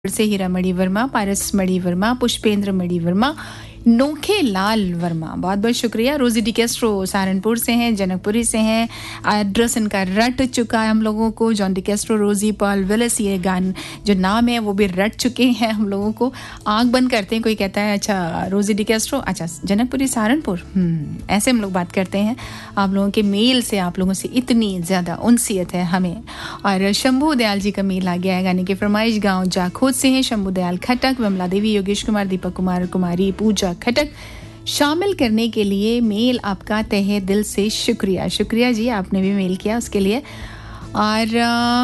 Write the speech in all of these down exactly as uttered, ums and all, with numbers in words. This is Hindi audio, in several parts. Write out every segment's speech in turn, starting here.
से हीरा मणि वर्मा, पारस मणि वर्मा, पुष्पेंद्र मणि वर्मा, नोखे लाल वर्मा, बहुत बहुत शुक्रिया। रोजी डी कैस्ट्रो सहारनपुर से हैं, जनकपुरी से हैं, एड्रेस इनका रट चुका है हम लोगों को। जॉन डी कैस्ट्रो, रोजी, पॉल विलिस, ये गान जो नाम है वो भी रट चुके हैं हम लोगों को। आंख बंद करते हैं, कोई कहता है अच्छा रोजी डी कैस्ट्रो, अच्छा जनकपुरी सहारनपुर, ऐसे हम लोग बात करते हैं। आप लोगों के मेल से, आप लोगों से इतनी ज़्यादा उनसियत है हमें। और शंभू दयाल जी का मेल आ गया है, गाने की फरमाइश गाँव जाखोद से हैं। शंभू दयाल खटक, विमला देवी, योगेश कुमार, दीपक कुमार, कुमारी पूजा खटक शामिल करने के लिए मेल आपका तहे दिल से शुक्रिया। शुक्रिया जी, आपने भी मेल किया उसके लिए। और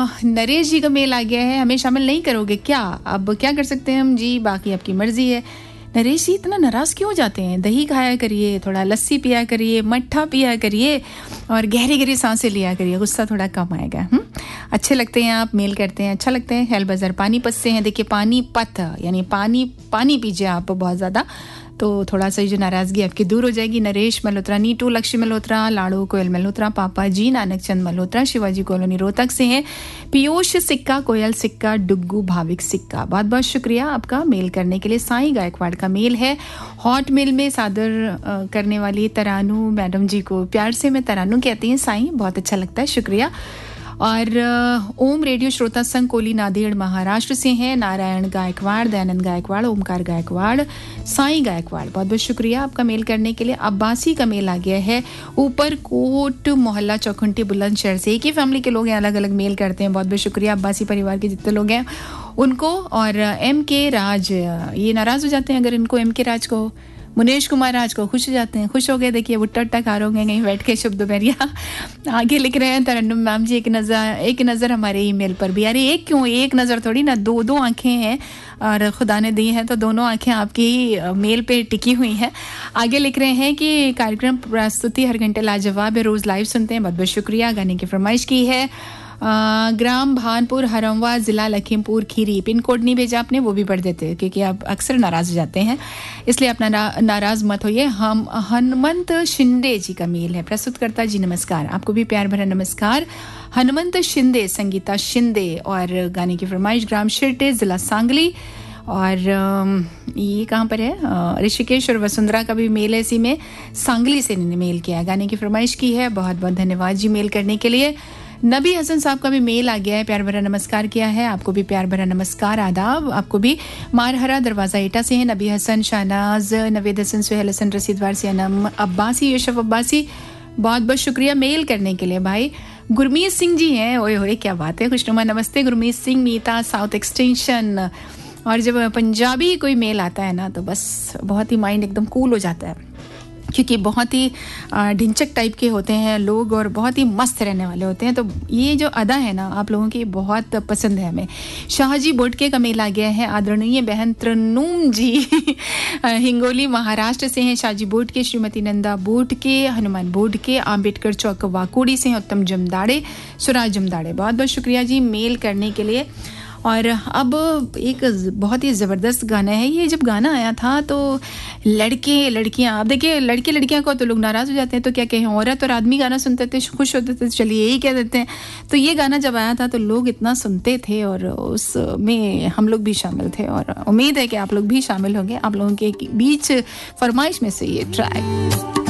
नरेश जी का मेल आ गया है, हमें शामिल नहीं करोगे क्या? अब क्या कर सकते हैं हम जी, बाकी आपकी मर्जी है। नरेश जी इतना नाराज़ क्यों जाते हैं? दही खाया करिए, थोड़ा लस्सी पिया करिए, मट्ठा पिया करिए और गहरी गहरी सांसें लिया करिए, गुस्सा थोड़ा कम आएगा। हुँ? अच्छे लगते हैं आप, मेल करते हैं, अच्छा लगता है। हेल बाजार पानीपत से हैं। देखिए पानीपत यानी पानी पानी पीजिए आप बहुत ज़्यादा, तो थोड़ा सा जो नाराज़गी आपकी दूर हो जाएगी। नरेश मल्होत्रा, नीटू लक्ष्मी मल्होत्रा, लाड़ू कोयल मल्होत्रा, पापा जी नानक चंद मल्होत्रा, शिवाजी कॉलोनी रोहतक से हैं। पीयूष सिक्का, कोयल सिक्का, डुग्गू भाविक सिक्का, बहुत बहुत शुक्रिया आपका मेल करने के लिए। साईं गायकवाड़ का मेल है, हॉट मेल में सादर करने वाली तरानू मैडम जी को प्यार से मैं तरानू कहती हैं। साईं बहुत अच्छा लगता है, शुक्रिया। और ओम रेडियो श्रोता संघ कोली नांदेड़ महाराष्ट्र से हैं। नारायण गायकवाड़, दयानंद गायकवाड़, ओमकार गायकवाड़, साईं गायकवाड़, बहुत बहुत शुक्रिया आपका मेल करने के लिए। अब्बासी का मेल आ गया है, ऊपर कोट मोहल्ला चौखुंटी बुलंदशहर से। एक ही फैमिली के लोग हैं, अलग अलग मेल करते हैं। बहुत बहुत शुक्रिया अब्बासी परिवार के जितने लोग हैं उनको। और एम के राज, ये नाराज हो जाते हैं अगर इनको एम के राज को, मुनेश कुमार राज को खुश हो जाते हैं, खुश हो गए। देखिए बुट्टा उट्टा खा रहे होंगे कहीं बैठ के शुभ दोपहरिया। आगे लिख रहे हैं तरन्नुम मैम जी, एक नज़र एक नज़र हमारे ईमेल पर भी। अरे एक क्यों, एक नज़र थोड़ी ना, दो दो आंखें हैं और खुदा ने दी हैं तो दोनों आंखें आपकी ही मेल पे टिकी हुई हैं। आगे लिख रहे हैं कि कार्यक्रम प्रस्तुति हर घंटे लाजवाब है, रोज़ लाइव सुनते हैं, बहुत बहुत शुक्रिया। गाने की फरमाइश की है। आ, ग्राम भानपुर हरमवा, जिला लखीमपुर खीरी, पिन कोड नहीं भेजा आपने, वो भी पढ़ देते हैं क्योंकि आप अक्सर नाराज हो जाते हैं, इसलिए अपना ना, नाराज मत होइए। हम हनुमंत शिंदे जी का मेल है। प्रस्तुतकर्ता जी नमस्कार, आपको भी प्यार भरा नमस्कार। हनुमंत शिंदे, संगीता शिंदे, और गाने की फरमाइश ग्राम शिरटे, जिला सांगली। और ये कहाँ पर है? ऋषिकेश और वसुंधरा का भी मेल है, इसी में सांगली से इन्होंने मेल किया, गाने की फरमाइश की है। बहुत बहुत धन्यवाद जी मेल करने के लिए। नबी हसन साहब का भी मेल आ गया है, प्यार भरा नमस्कार किया है। आपको भी प्यार भरा नमस्कार, आदाब। आपको भी मारहरा दरवाजा एटा से है नबी हसन, शाहनाज, नवेद हसन, सुहेल हसन, रसीदवार से अनम अब्बासी, यूसुफ अब्बासी, बहुत बहुत शुक्रिया मेल करने के लिए भाई। गुरमीत सिंह जी हैं, ओए होए क्या बात है, खुशनुमा नमस्ते गुरमीत सिंह, मीता साउथ एक्सटेंशन। और जब पंजाबी कोई मेल आता है ना तो बस बहुत ही माइंड एकदम कूल हो जाता है, क्योंकि बहुत ही ढिंचक टाइप के होते हैं लोग और बहुत ही मस्त रहने वाले होते हैं। तो ये जो अदा है ना आप लोगों की बहुत पसंद है हमें। शाहजी बोटके का मेल आ गया है, आदरणीय बहन तरन्नुम जी हिंगोली महाराष्ट्र से हैं। शाहजी बोटके, श्रीमती नंदा बोटके, हनुमान बोटके, आम्बेडकर चौक वाकोड़ी से हैं। उत्तम जमदाड़े, सुराज जमदाड़े, बहुत बहुत शुक्रिया जी मेल करने के लिए। और अब एक बहुत ही ज़बरदस्त गाना है। ये जब गाना आया था तो लड़के लड़कियां, अब देखिए लड़के लड़कियां को तो लोग नाराज़ हो जाते हैं, तो क्या कहें, औरत और आदमी गाना सुनते थे खुश होते थे, चलिए यही कह देते हैं। तो ये गाना जब आया था तो लोग इतना सुनते थे और उसमें हम लोग भी शामिल थे, और उम्मीद है कि आप लोग भी शामिल होंगे। आप लोगों के बीच फरमाइश में से ये ट्रैक